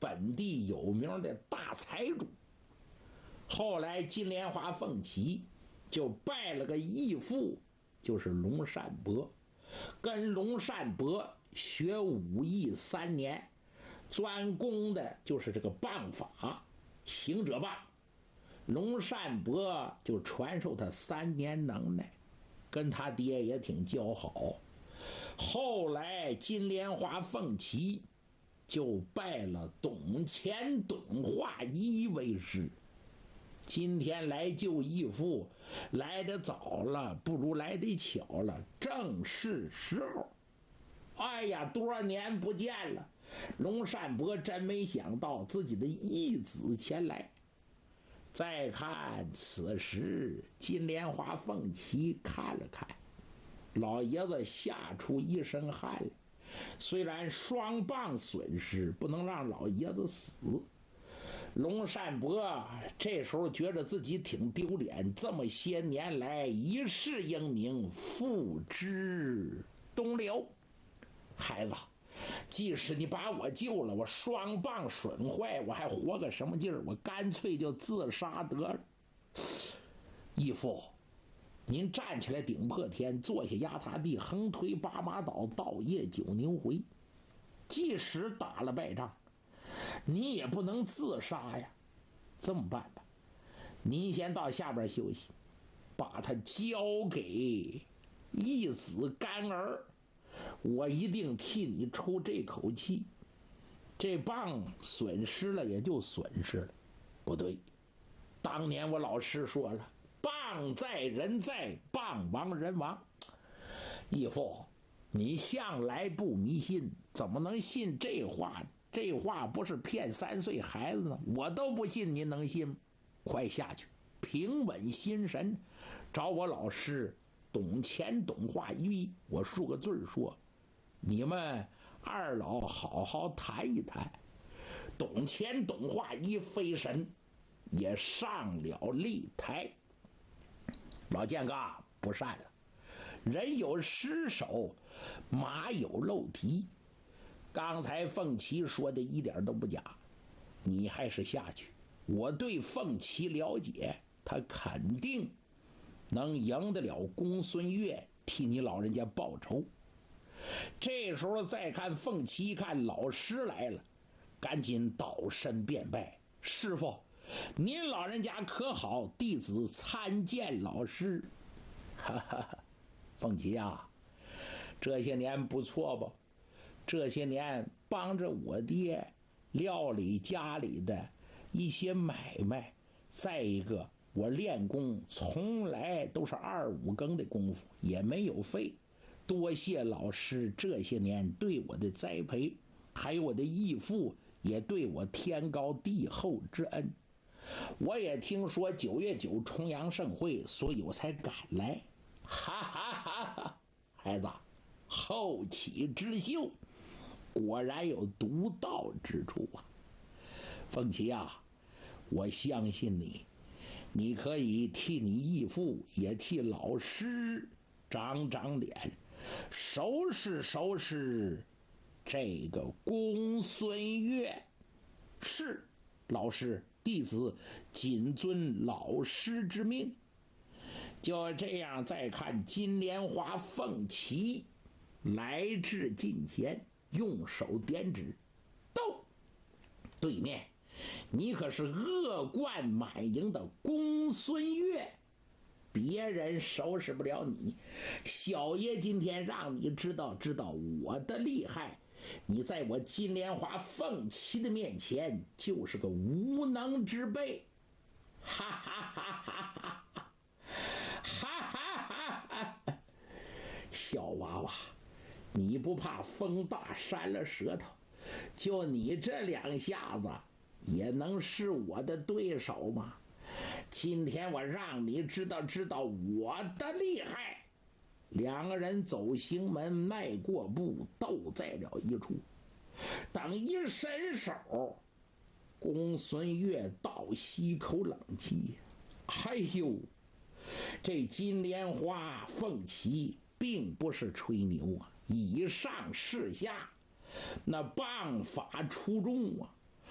本地有名的大财主。后来金莲花凤岐就拜了个义父，就是龙善伯，跟龙善伯学武艺3年，专攻的就是这个棒法，行者棒。龙善伯就传授他3年能耐，跟他爹也挺交好。后来金莲花凤岐就拜了董乾董化一为师。今天来救义父，来得早了，不如来得巧了，正是时候。哎呀，多少年不见了，龙善伯真没想到自己的义子前来。再看此时，金莲花凤岐看了看，老爷子吓出一身汗来。虽然双棒损失，不能让老爷子死。龙善伯这时候觉得自己挺丢脸，这么些年来一世英名付之东流。孩子，即使你把我救了，我双棒损坏，我还活个什么劲儿？我干脆就自杀得了。义父，您站起来顶破天，坐下压塌地，横推8马倒，倒夜9牛回。即使打了败仗，你也不能自杀呀。这么办吧，您先到下边休息，把他交给义子干儿，我一定替你出这口气。这棒损失了也就损失了，不对，当年我老师说了，棒在人在，棒亡人亡。义父，你向来不迷信，怎么能信这话呢？这话不是骗3岁孩子呢，我都不信，您能信？快下去，平稳心神，找我老师董乾董化一，我数个字说，你们2老好好谈一谈。董乾董化一飞身也上了擂台。老剑哥不善了，人有失手，马有漏蹄。刚才凤岐说的一点都不假，你还是下去。我对凤岐了解，他肯定能赢得了公孙越，替你老人家报仇。这时候再看凤岐，一看老师来了，赶紧倒身便拜。师父，您老人家可好？弟子参见老师。哈哈哈，凤岐啊，这些年不错吧？这些年帮着我爹料理家里的一些买卖，再一个我练功从来都是2、5更的功夫，也没有废。多谢老师这些年对我的栽培，还有我的义父也对我天高地厚之恩。我也听说9月9重阳盛会，所以我才赶来。哈哈哈哈！孩子，后起之秀果然有独到之处啊。凤岐啊，我相信你，你可以替你义父也替老师长长脸，收拾收拾这个公孙越。是，老师，弟子谨遵老师之命。就这样，再看金莲花凤岐来至近前，用手点指，斗！对面你可是恶贯满盈的公孙越，别人收拾不了你。小爷今天让你知道我的厉害，你在我金莲花凤岐的面前就是个无能之辈。哈哈哈哈哈哈！哈哈哈哈！小娃娃，你不怕风大扇了舌头？就你这2下子也能是我的对手吗？今天我让你知道我的厉害。2个人走行门，迈过步，斗在了一处。等一伸手，公孙越倒吸口冷气。哎呦，这金莲花凤岐并不是吹牛啊，以上事下那棒法出众啊。